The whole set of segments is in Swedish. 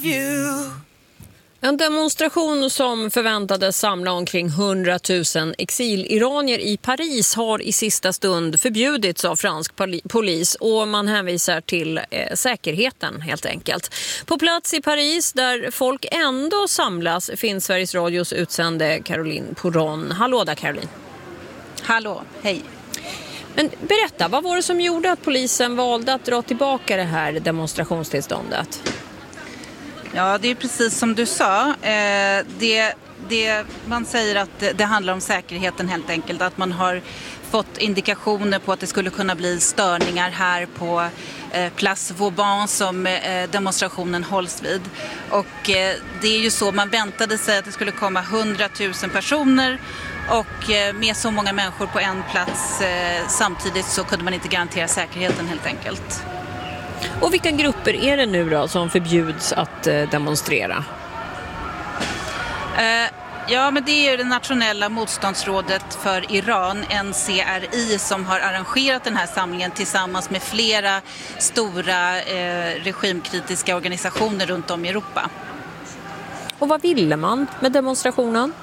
of you. En demonstration som förväntades samla omkring 100 000 exiliranier i Paris har i sista stund förbjudits av fransk polis och man hänvisar till säkerheten helt enkelt. På plats i Paris där folk ändå samlas finns Sveriges Radios utsände Caroline Poron. Hallå där Caroline. Hallå, hej. Men berätta, vad var det som gjorde att polisen valde att dra tillbaka det här demonstrationstillståndet? Ja, det är precis som du sa. Man säger att det handlar om säkerheten helt enkelt. Att man har fått indikationer på att det skulle kunna bli störningar här på Place Vauban som demonstrationen hålls vid. Och det är ju så, man väntade sig att det skulle komma 100 000 personer. Och med så många människor på en plats samtidigt så kunde man inte garantera säkerheten helt enkelt. Och vilka grupper är det nu då som förbjuds att demonstrera? Ja, men det är ju det nationella motståndsrådet för Iran, NCRI, som har arrangerat den här samlingen tillsammans med flera stora regimkritiska organisationer runt om i Europa. Och vad ville man med demonstrationen?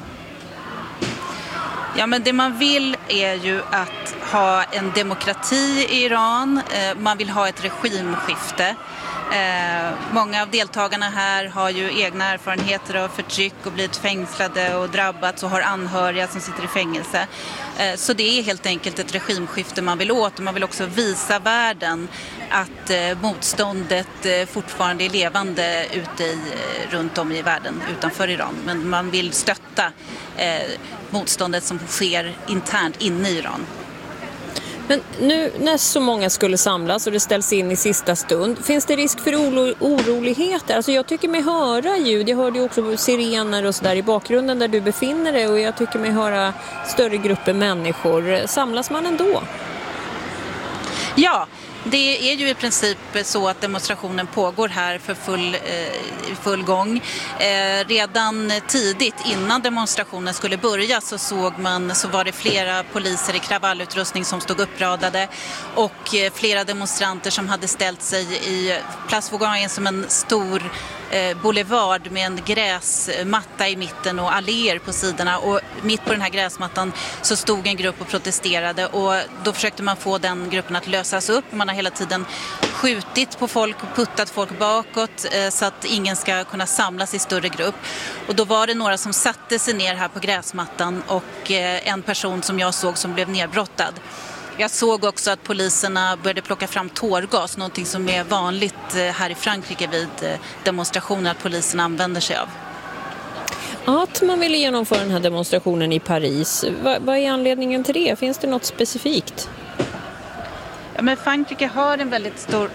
Ja, men det man vill är ju att ha en demokrati i Iran. Man vill ha ett regimskifte. Många av deltagarna här har ju egna erfarenheter av förtryck och blivit fängslade och drabbats och har anhöriga som sitter i fängelse. Så det är helt enkelt ett regimskifte man vill åt. Man vill också visa världen att motståndet fortfarande är levande runt om i världen utanför Iran. Men man vill stötta motståndet som sker internt inne i Iran. Men nu när så många skulle samlas och det ställs in i sista stund, finns det risk för oroligheter? Alltså jag tycker mig höra ljud, jag hörde ju också sirener och sådär i bakgrunden där du befinner dig, och jag tycker mig höra större grupper människor. Samlas man ändå? Ja, det är ju i princip så att demonstrationen pågår här för full gång. Redan tidigt innan demonstrationen skulle börja så var det flera poliser i kravallutrustning som stod uppradade och flera demonstranter som hade ställt sig i Place Vauban som en stor boulevard med en gräsmatta i mitten och alléer på sidorna, och mitt på den här gräsmattan så stod en grupp och protesterade, och då försökte man få den gruppen att lösas upp. Man har hela tiden skjutit på folk och puttat folk bakåt så att ingen ska kunna samlas i större grupp, och då var det några som satte sig ner här på gräsmattan och en person som jag såg som blev nedbrottad. Jag såg också att poliserna började plocka fram tårgas, någonting som är vanligt här i Frankrike vid demonstrationer att polisen använder sig av. Att man ville genomföra den här demonstrationen i Paris, vad är anledningen till det? Finns det något specifikt? Ja, men Frankrike har en väldigt stor...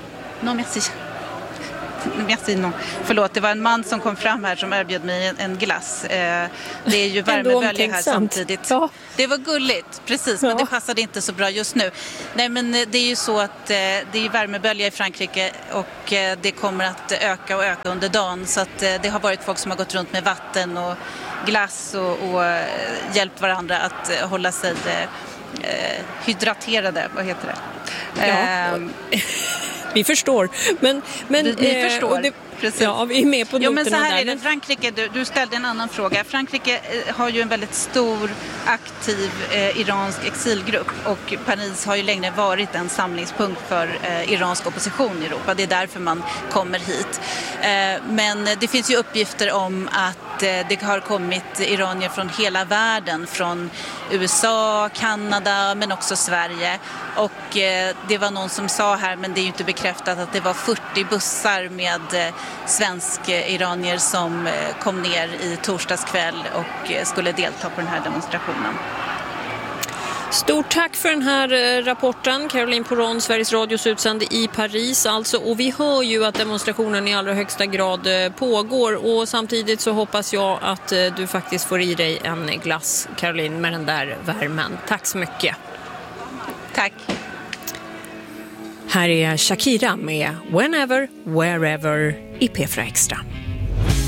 Förlåt, det var en man som kom fram här som erbjöd mig en glass. Det är ju värmebölja här samtidigt. Ja. Det var gulligt, precis, men det passade inte så bra just nu. Nej, men det är ju så att det är värmebölja i Frankrike och det kommer att öka och öka under dagen. Så att det har varit folk som har gått runt med vatten och glass och hjälpt varandra att hålla sig hydraterade, vad heter det? Ja. Vi förstår. Men vi förstår. Precis. Ja, vi är med på noterna. Men så här är det. Frankrike, du ställde en annan fråga. Frankrike har ju en väldigt stor aktiv iransk exilgrupp, och Paris har ju länge varit en samlingspunkt för iransk opposition i Europa. Det är därför man kommer hit. Men det finns ju uppgifter om att det har kommit iranier från hela världen, från USA, Kanada men också Sverige. Och det var någon som sa här, men det är ju inte bekräftat, att det var 40 bussar med svensk-iranier som kom ner i torsdagskväll och skulle delta på den här demonstrationen. Stort tack för den här rapporten, Caroline Poron, Sveriges Radios utsände i Paris alltså. Och vi hör ju att demonstrationen i allra högsta grad pågår, och samtidigt så hoppas jag att du faktiskt får i dig en glass, Caroline, med den där värmen. Tack så mycket. Tack. Här är Shakira med Whenever, Wherever i P4 Extra.